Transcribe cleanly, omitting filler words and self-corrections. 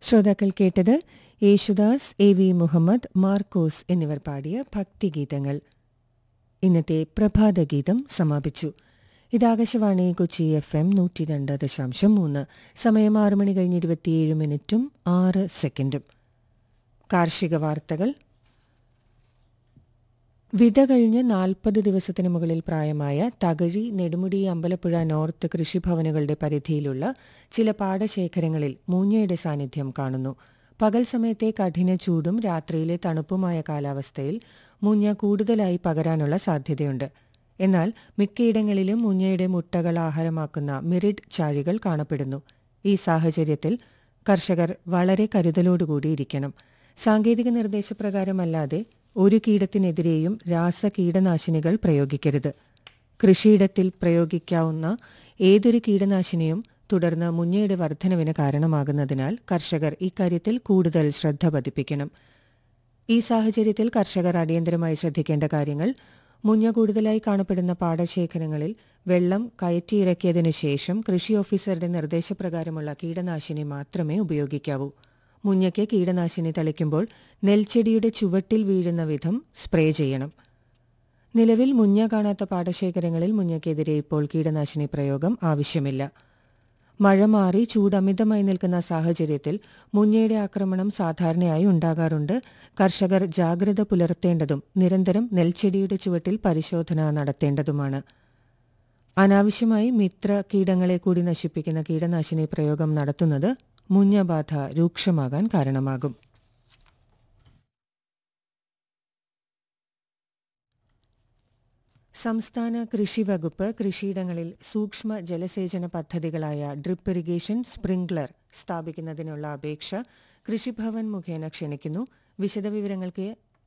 ശ്രോതാക്കൾ കേട്ടത് Yesudas, A V Muhammad, Markose എന്നിവർ പാടിയ ഭക്തിഗീതങ്ങൾ. ഇന്നത്തെ പ്രഭാതഗീതം സമാപിച്ചു. ഇത് ആകാശവാണി കൊച്ചി FM 102.3. സമയം 6 മണി കഴിഞ്ഞ് 27 മിനിറ്റും 6 സെക്കൻഡും. കാർഷിക വാർത്തകൾ. വിത കഴിഞ്ഞ് 40 ദിവസത്തിന് മുകളിൽ പ്രായമായ തകഴി, നെടുമുടി, അമ്പലപ്പുഴ നോർത്ത് കൃഷിഭവനുകളുടെ പരിധിയിലുള്ള ചില പാടശേഖരങ്ങളിൽ മൂഞ്ഞയുടെ സാന്നിധ്യം കാണുന്നു. പകൽ സമയത്തെ കഠിന ചൂടും രാത്രിയിലെ തണുപ്പുമായ കാലാവസ്ഥയിൽ മൂഞ്ഞ കൂടുതലായി പകരാനുള്ള സാധ്യതയുണ്ട്. എന്നാൽ മിക്കയിടങ്ങളിലും മൂഞ്ഞയുടെ മുട്ടകൾ ആഹാരമാക്കുന്ന മിറിഡ് ചാഴികൾ കാണപ്പെടുന്നു. ഈ സാഹചര്യത്തിൽ കർഷകർ വളരെ കരുതലോടുകൂടിയിരിക്കണം. സാങ്കേതിക നിർദ്ദേശപ്രകാരമല്ലാതെ ഒരു കീടത്തിനെതിരെയും രാസകീടനാശിനികൾ പ്രയോഗിക്കരുത്. കൃഷിയിടത്തിൽ പ്രയോഗിക്കാവുന്ന ഏതൊരു കീടനാശിനിയും തുടർന്ന് മുഞ്ഞയുടെ വർധനവിന് കാരണമാകുന്നതിനാൽ കർഷകർ ഇക്കാര്യത്തിൽ കൂടുതൽ ശ്രദ്ധ പതിപ്പിക്കണം. ഈ സാഹചര്യത്തിൽ കർഷകർ അടിയന്തരമായി ശ്രദ്ധിക്കേണ്ട കാര്യങ്ങൾ: മുഞ്ഞ കൂടുതലായി കാണപ്പെടുന്ന പാടശേഖരങ്ങളിൽ വെള്ളം കയറ്റിയിറക്കിയതിനു ശേഷം കൃഷി ഓഫീസറുടെ നിർദ്ദേശപ്രകാരമുള്ള കീടനാശിനി മാത്രമേ ഉപയോഗിക്കാവൂ. മുഞ്ഞയ്ക്ക് കീടനാശിനി തളിക്കുമ്പോൾ നെൽച്ചെടിയുടെ ചുവട്ടിൽ വീഴുന്ന വിധം സ്പ്രേ ചെയ്യണം. നിലവിൽ മുഞ്ഞ കാണാത്ത പാടശേഖരങ്ങളിൽ മുഞ്ഞയ്ക്കെതിരെ ഇപ്പോൾ കീടനാശിനി പ്രയോഗം ആവശ്യമില്ല. മഴ മാറി ചൂട് അമിതമായി നിൽക്കുന്ന സാഹചര്യത്തിൽ മുഞ്ഞയുടെ ആക്രമണം സാധാരണയായി ഉണ്ടാകാറുണ്ട്. കർഷകർ ജാഗ്രത പുലർത്തേണ്ടതും നിരന്തരം നെൽച്ചെടിയുടെ ചുവട്ടിൽ പരിശോധന നടത്തേണ്ടതുമാണ്. അനാവശ്യമായി മിത്ര കീടങ്ങളെ കൂടി നശിപ്പിക്കുന്ന കീടനാശിനി പ്രയോഗം നടത്തുന്നത് മുഞ്ഞബാധ രൂക്ഷമാകാൻ കാരണമാകും. സംസ്ഥാന കൃഷി വകുപ്പ് കൃഷിയിടങ്ങളിൽ സൂക്ഷ്മ ജലസേചന പദ്ധതികളായ ഡ്രിപ്പ് ഇറിഗേഷൻ, സ്പ്രിംഗ്ലർ സ്ഥാപിക്കുന്നതിനുള്ള അപേക്ഷ കൃഷിഭവൻ മുഖേന ക്ഷണിക്കുന്നു. വിശദവിവരങ്ങൾക്ക്